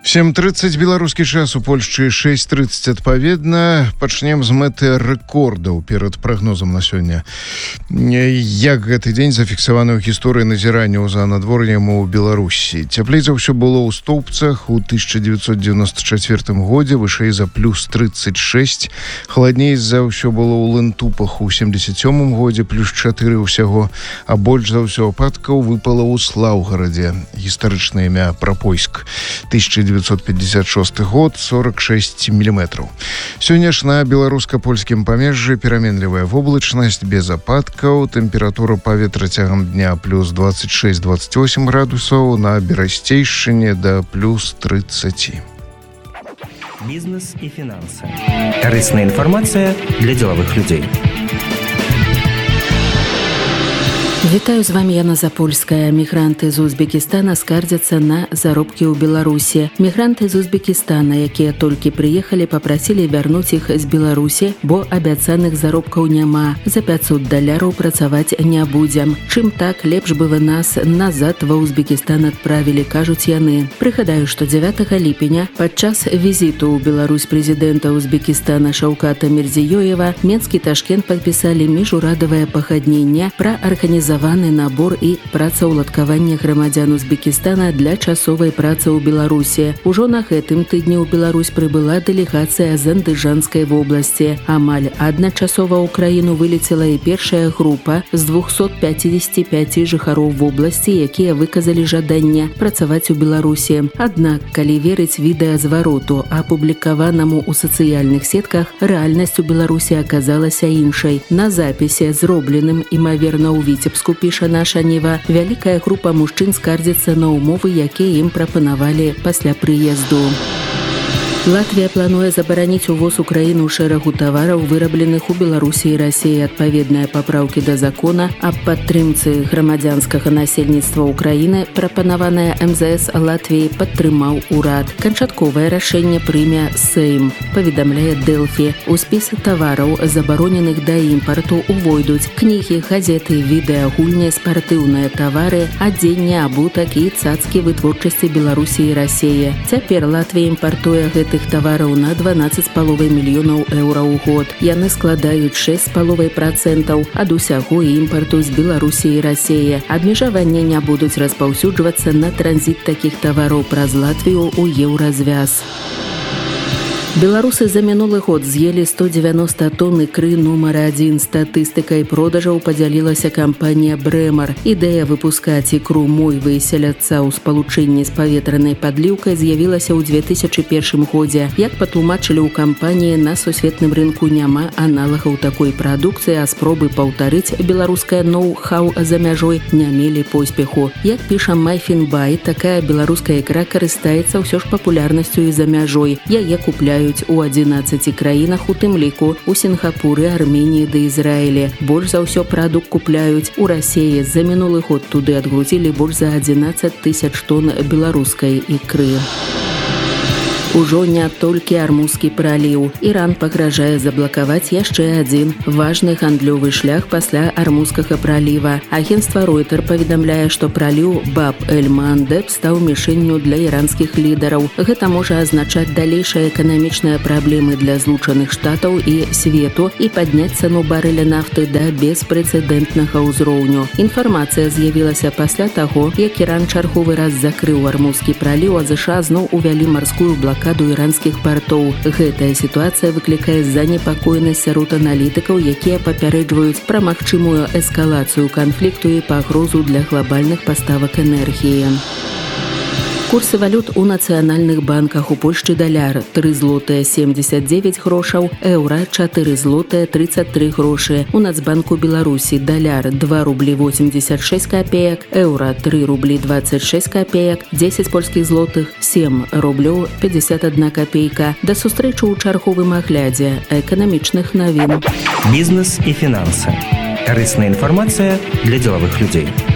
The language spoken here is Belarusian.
7:30 беларускі час, у Польшчы 6:30 адпаведна. Пачнем з мэты рэкордаў перад прагнозам на сёння. Як гэты дзень зафіксаваны ў гісторыі назіранняў за надвор'ем у Беларусі. Цяплей за ўсё было ў Стоўбцах у 1994 годзе, вышэй за плюс 36. Халадней за ўсё было ў Лэнтупах у 77 годзе, плюс 4 ўсяго, а больш за ўсё ападкаў выпала ў Слаўгарадзе. Гістарычнае імя Прапойск. 1956 год, 46 миллиметров. Сёння ж на беларуска-польскім памежжы пераменлівая воблачнасць без ападкаў, тэмпература паветра цягам дня плюс 26-28 градусаў, на Берасцейшчыне да плюс 30. Бизнес и финансы. Корыстная информация для деловых людей. Вітаю, з вами Яна Запольская. Мігранты з Узбекістана скардзяцца на заробкі ў Беларусі. Мігранты з Узбекістана, якія толькі прыехалі, папрасілі вярнуць іх з Беларусі, бо абяцаных заробкаў няма. За $500 працаваць не будзем. Чым так, лепш бы вы нас назад ва Узбекістан адправілі, кажуць яны. Прыгадаю, што 9 ліпеня падчас візіту ў Беларусь прэзідэнта Узбекістана Шаўката Мірзіёева Менск і Ташкент падпісалі міжурадавае пагадненне пра арганізацыю набор і працаўладкаванне грамадзян Узбекістана для часовай працы ў Беларусі. Ужо на гэтым тыдні ў Беларусь прыбыла дэлегацыя з Андыжанскай вобласці. Амаль адначасова ў краіну вылецела і першая група з 255 жыхароў вобласці, якія выказалі жаданне працаваць у Беларусі. Аднак, калі верыць відэазвароту, апублікаванаму ў сацыяльных сетках, рэальнасць у Беларусі аказалася іншай. На запісе, зробленым, імаверна, ў Віцебску, піша наша Нева, вялікая група мужчын скардзіцца на ўмовы, якія ім прапанавалі пасля прыезду. Латвія плануе забараніць увоз у краіну шэрагу тавараў, вырабленых у Беларусі і Расіі. Адпаведныя папраўкі да закона аб падтрымцы грамадзянскага насельніцтва ўкраіны, прапанаванае МЗС Латвіі, падтрымаў урад. Канчатковае рашэнне прыме Сейм, паведамляе Дэлфі. У спіс тавараў, забароненых да імпарту, увойдуць кнігі, газеты, відэа, гульні, спартыўныя тавары, адзенне, абутак і цацкі вытворчасці Беларусі і Расіі. Цяпер Латвія імпартуе гэтых тавараў на 12,5 мільёнаў еўра ў год. Яны складаюць 6,5% ад усяго імпарту з Беларусі і Расіі. Абмежаванні не будуць распаўсюджвацца на транзіт такіх тавараў праз Латвію ў еўразвяз. Беларусы за мінулы год з'елі 190 тонн ікры нумар 1. Статыстыкай продажаў падзялілася кампанія «Брэмар». Ідэя выпускаць ікру «Мой» выселяцца ў спалучэнні з паветранай падліўкай з'явілася ў 2001 годзе. Як патлумачылі ў кампаніі, на сусветным рынку няма аналагаў такой прадукцыі, а спробы паўтарыць беларускае ноу-хау за мяжой не мелі поспеху. Як піша Майфінбай, такая беларуская ікра карыстаецца ўсё ж папулярнасцю і за мяжой. Яе купляюць у 11 краінах, у тым ліку у Сінгапуры, Арменіі ды Ізраілі. Больш за ўсё прадукт купляюць у Расіі. За мінулы год туды адгрузілі больш за 11 тысяч тонн беларускай ікры. Ужо не толькі Армузскі праліў. Іран пагражае заблакаваць яшчэ адзін важны гандлёвы шлях пасля Армузскага праліва. Агенцтва Ройтер паведамляе, што праліў Баб-эль-Мандеб стаў мішэнню для іранскіх лідараў. Гэта можа азначаць далейшыя эканамічныя праблемы для Злучаных Штатаў і свету і падняць цану барэля нафты да беспрэцэдэнтнага ўзроўню. Інфармацыя з'явілася пасля таго, як Іран чарговы раз закрыў Армузскі праліў, а ЗША зноў увялі марскую блакаду іранскіх партоў. Гэтая сітуацыя выклікае занепакоенасць сярод аналітыкаў, якія папярэджваюць пра магчымую эскалацыю канфлікту і пагрозу для глобальных паставак энергіі. Курсы валют у нацыянальных банках. У Польшчы даляр 3 злотыя 79 грошаў, еўра 4 злотыя 33 грошы. У Нацбанку Беларусі даляр 2 рублі 86 копеек, еўра 3 рублі 26 копеек, 10 польскіх злотых 7 рублёў 51 копейка. Да сустрэчы ў чарговым аглядзе эканамічных навін. Бізнес і фінансы. Корыстная інфармацыя для деловых людей.